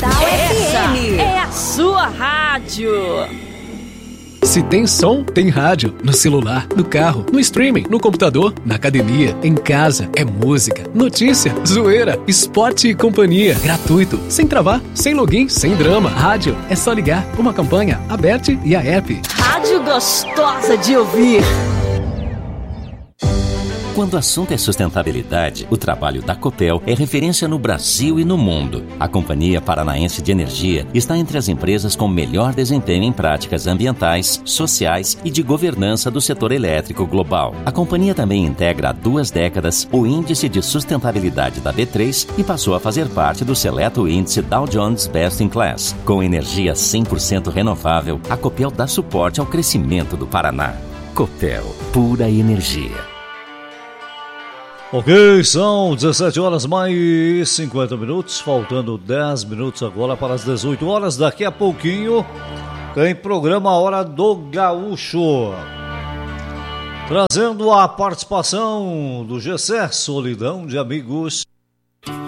Essa é a sua rádio. Se tem som, tem rádio. No celular, no carro, no streaming, no computador, na academia, em casa. É música, notícia, zoeira, esporte e companhia. Gratuito, sem travar, sem login, sem drama. Rádio, é só ligar. Uma campanha, a Bet e a app. Rádio gostosa de ouvir. Quando o assunto é sustentabilidade, o trabalho da Copel é referência no Brasil e no mundo. A Companhia Paranaense de Energia está entre as empresas com melhor desempenho em práticas ambientais, sociais e de governança do setor elétrico global. A companhia também integra há 2 décadas o Índice de Sustentabilidade da B3 e passou a fazer parte do seleto índice Dow Jones Best in Class. Com energia 100% renovável, a Copel dá suporte ao crescimento do Paraná. Copel, pura energia. Ok, são 17 horas mais 50 minutos, faltando 10 minutos agora para as 18 horas. Daqui a pouquinho tem programa Hora do Gaúcho, trazendo a participação do GC, Solidão de Amigos.